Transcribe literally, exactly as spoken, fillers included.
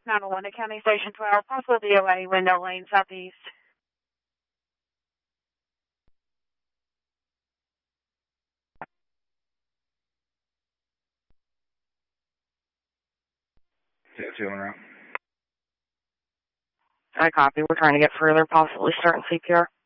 nine one one to County Station twelve, possible D O A, window lane, southeast. Yeah, two in a row. I copy. We're trying to get further, possibly starting C P R.